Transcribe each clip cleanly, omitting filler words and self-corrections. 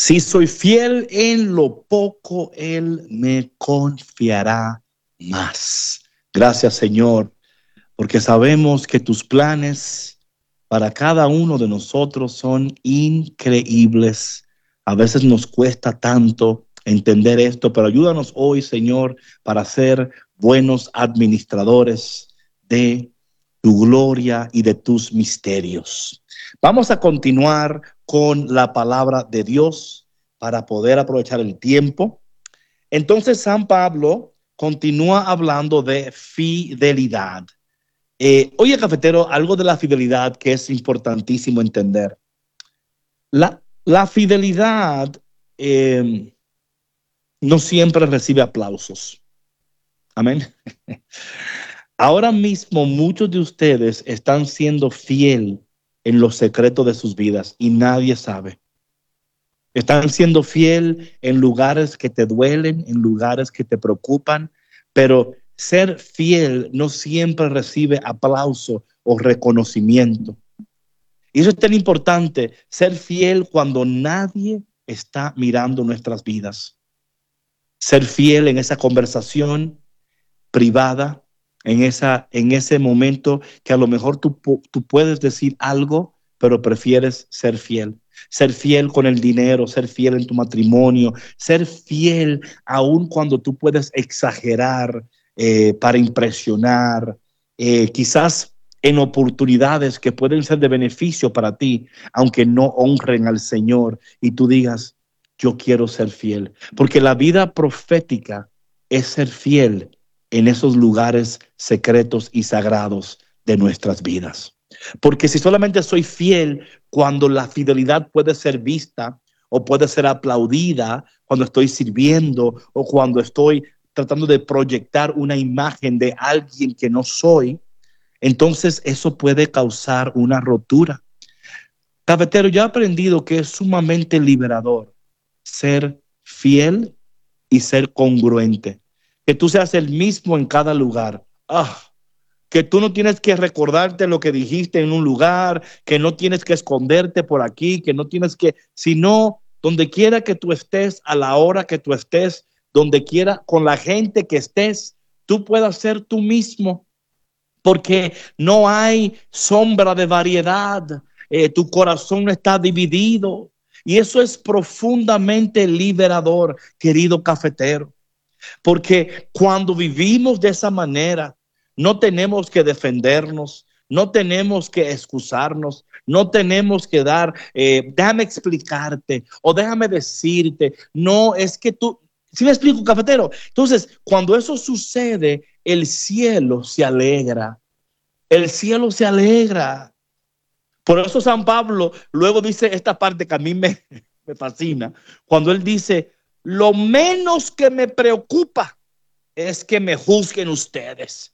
Si soy fiel en lo poco, Él me confiará más. Gracias, Señor, porque sabemos que tus planes para cada uno de nosotros son increíbles. A veces nos cuesta tanto entender esto, pero ayúdanos hoy, Señor, para ser buenos administradores de tu gloria y de tus misterios. Vamos a continuar con la palabra de Dios para poder aprovechar el tiempo. Entonces, San Pablo continúa hablando de fidelidad. Oye, cafetero, algo de la fidelidad que es importantísimo entender. La fidelidad no siempre recibe aplausos. Amén. Ahora mismo muchos de ustedes están siendo fiel en los secretos de sus vidas y nadie sabe. Están siendo fiel en lugares que te duelen, en lugares que te preocupan, pero ser fiel no siempre recibe aplauso o reconocimiento. Y eso es tan importante, ser fiel cuando nadie está mirando nuestras vidas. Ser fiel en esa conversación privada, en ese momento que a lo mejor tú puedes decir algo, pero prefieres ser fiel. Ser fiel con el dinero, ser fiel en tu matrimonio, ser fiel aun cuando tú puedes exagerar para impresionar, quizás en oportunidades que pueden ser de beneficio para ti, aunque no honren al Señor y tú digas, yo quiero ser fiel. Porque la vida profética es ser fiel en esos lugares secretos y sagrados de nuestras vidas. Porque si solamente soy fiel cuando la fidelidad puede ser vista o puede ser aplaudida, cuando estoy sirviendo o cuando estoy tratando de proyectar una imagen de alguien que no soy, entonces eso puede causar una rotura. Cafetero, yo he aprendido que es sumamente liberador ser fiel y ser congruente. Que tú seas el mismo en cada lugar. Que tú no tienes que recordarte lo que dijiste en un lugar, que no tienes que esconderte por aquí, que no tienes que, sino donde quiera que tú estés, a la hora que tú estés, donde quiera, con la gente que estés, tú puedas ser tú mismo, porque no hay sombra de variedad, tu corazón no está dividido, y eso es profundamente liberador, querido cafetero. Porque cuando vivimos de esa manera, no tenemos que defendernos, no tenemos que excusarnos, no tenemos que dar, déjame explicarte o déjame decirte. No, es que tú, ¿sí me explico, cafetero? Entonces, cuando eso sucede, el cielo se alegra. El cielo se alegra. Por eso San Pablo luego dice esta parte que a mí me fascina, cuando él dice, lo menos que me preocupa es que me juzguen ustedes.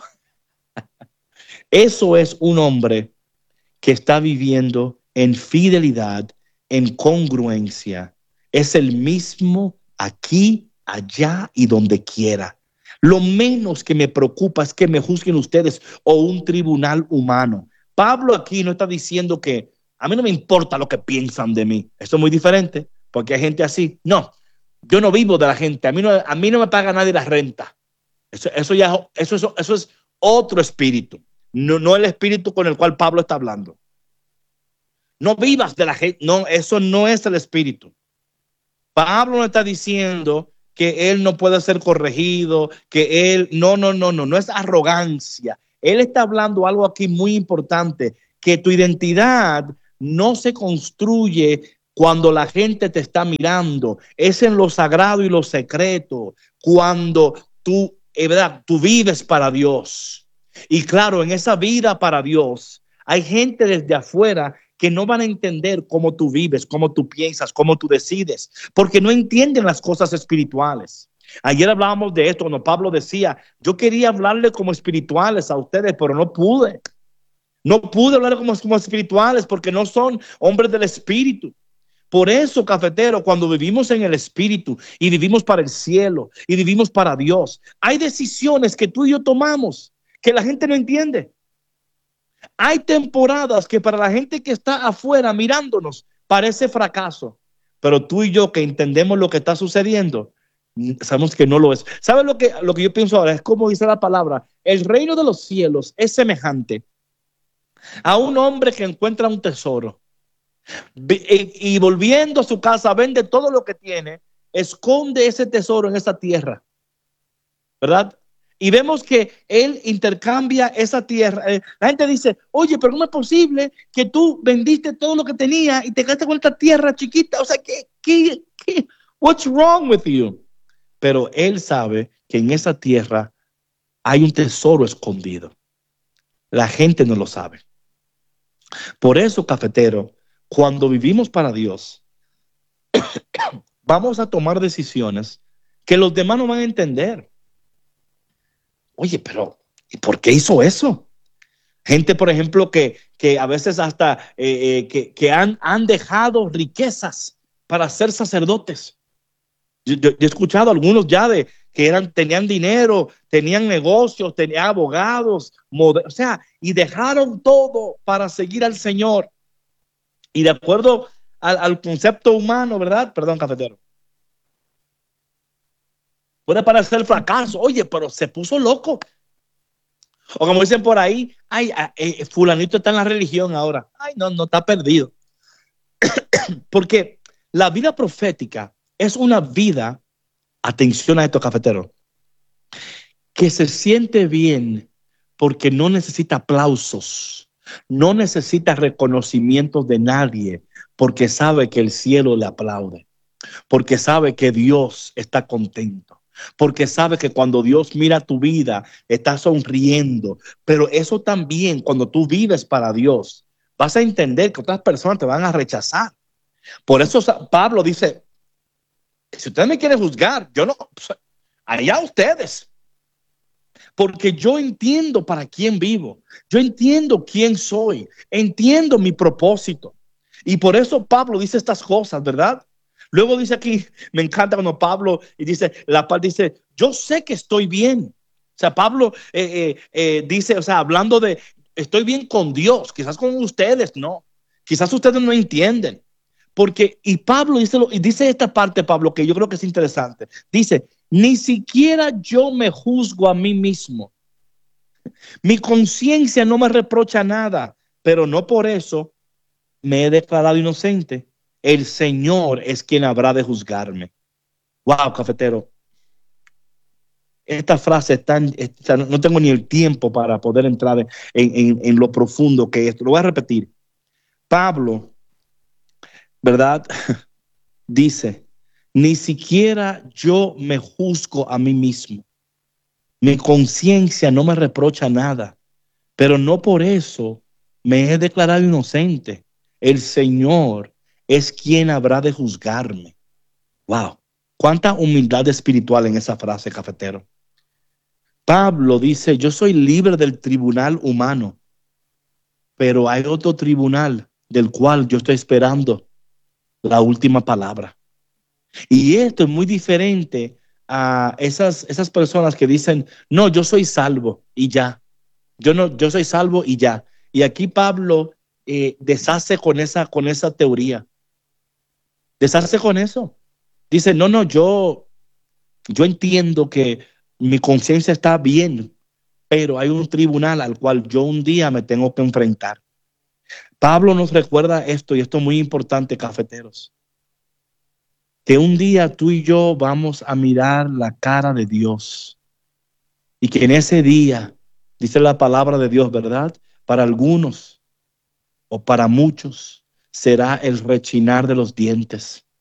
Eso es un hombre que está viviendo en fidelidad, en congruencia. Es el mismo aquí, allá y donde quiera. Lo menos que me preocupa es que me juzguen ustedes o un tribunal humano. Pablo aquí no está diciendo que a mí no me importa lo que piensan de mí. Eso es muy diferente, porque hay gente así. No, yo no vivo de la gente. A mí no me paga nadie la renta. Eso es otro espíritu. No el espíritu con el cual Pablo está hablando. No vivas de la gente. No, eso no es el espíritu. Pablo no está diciendo que él no puede ser corregido, que él, no es arrogancia. Él está hablando algo aquí muy importante, que tu identidad no se construye cuando la gente te está mirando, es en lo sagrado y lo secreto, cuando tú, ¿verdad? Tú vives para Dios. Y claro, en esa vida para Dios, hay gente desde afuera que no van a entender cómo tú vives, cómo tú piensas, cómo tú decides, porque no entienden las cosas espirituales. Ayer hablábamos de esto, cuando Pablo decía, yo quería hablarle como espirituales a ustedes, pero no pude. No pude hablar como espirituales porque no son hombres del espíritu. Por eso, cafetero, cuando vivimos en el espíritu y vivimos para el cielo y vivimos para Dios, hay decisiones que tú y yo tomamos que la gente no entiende. Hay temporadas que para la gente que está afuera mirándonos parece fracaso, pero tú y yo que entendemos lo que está sucediendo, sabemos que no lo es. ¿Sabes lo que yo pienso ahora? Es como dice la palabra, el reino de los cielos es semejante a un hombre que encuentra un tesoro y volviendo a su casa vende todo lo que tiene, esconde ese tesoro en esa tierra, ¿verdad? Y vemos que él intercambia esa tierra. La gente dice, oye, pero no es posible que tú vendiste todo lo que tenía y te quedaste con esta tierra chiquita. O sea, what's wrong with you? Pero él sabe que en esa tierra hay un tesoro escondido. La gente no lo sabe. Por eso, cafetero, cuando vivimos para Dios, vamos a tomar decisiones que los demás no van a entender. Oye, pero ¿y por qué hizo eso? Gente, por ejemplo, que a veces hasta que han dejado riquezas para ser sacerdotes. Yo he escuchado a algunos ya de que tenían dinero, tenían negocios, tenían abogados, o sea, y dejaron todo para seguir al Señor. Y de acuerdo al concepto humano, ¿verdad? Perdón, cafetero. Puede parecer fracaso. Oye, pero se puso loco. O como dicen por ahí, ay, fulanito está en la religión ahora. Ay, no está perdido. Porque la vida profética es una vida, atención a esto, cafetero, que se siente bien porque no necesita aplausos, no necesita reconocimientos de nadie, porque sabe que el cielo le aplaude, porque sabe que Dios está contento, porque sabe que cuando Dios mira tu vida, está sonriendo. Pero eso también, cuando tú vives para Dios, vas a entender que otras personas te van a rechazar. Por eso Pablo dice, si ustedes me quieren juzgar, yo no, pues, allá ustedes. Porque yo entiendo para quién vivo, yo entiendo quién soy, entiendo mi propósito. Y por eso Pablo dice estas cosas, ¿verdad? Luego dice aquí, me encanta cuando Pablo y dice, la paz dice, yo sé que estoy bien. O sea, Pablo dice, o sea, hablando de, estoy bien con Dios, quizás con ustedes, no. Quizás ustedes no entienden. Porque, y Pablo y dice esta parte, Pablo, que yo creo que es interesante. Dice, ni siquiera yo me juzgo a mí mismo. Mi conciencia no me reprocha nada, pero no por eso me he declarado inocente. El Señor es quien habrá de juzgarme. Wow, cafetero. Esta frase es no tengo ni el tiempo para poder entrar en lo profundo que es. Lo voy a repetir. Pablo, ¿verdad? Dice, ni siquiera yo me juzgo a mí mismo. Mi conciencia no me reprocha nada, pero no por eso me he declarado inocente. El Señor es quien habrá de juzgarme. Wow, cuánta humildad espiritual en esa frase, cafetero. Pablo dice, yo soy libre del tribunal humano, pero hay otro tribunal del cual yo estoy esperando la última palabra. Y esto es muy diferente a esas personas que dicen, no, yo soy salvo y ya. Yo soy salvo y ya. Y aquí Pablo deshace con esa teoría. Deshace con eso. Dice, no, yo entiendo que mi conciencia está bien, pero hay un tribunal al cual yo un día me tengo que enfrentar. Pablo nos recuerda esto, y esto es muy importante, cafeteros, que un día tú y yo vamos a mirar la cara de Dios y que en ese día, dice la palabra de Dios, ¿verdad? Para algunos o para muchos será el rechinar de los dientes.